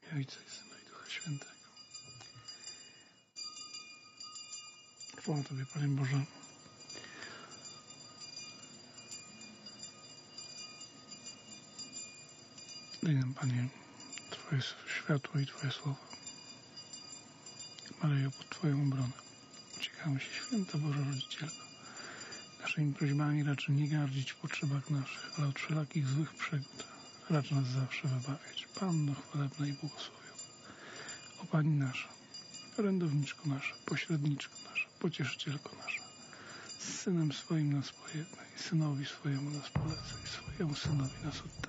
Ojca i Syna i Ducha Świętego. Chwała Tobie, Panie Boże. Daj nam, Panie, Twoje światło i Twoje słowo. Maryjo, pod Twoją obronę uciekamy się, Święta Boża Rodzicielko. Naszymi prośbami racz nie gardzić w potrzebach naszych, ale od wszelakich złych przygód racz nas zawsze wybawiać. Panno chwalebna i błogosławiona, o Pani nasza, orędowniczko nasza, pośredniczko nasza, pocieszycielko nasza, z Synem swoim nas pojednaj, Synowi swojemu nas polecaj, swojemu Synowi nas oddaj.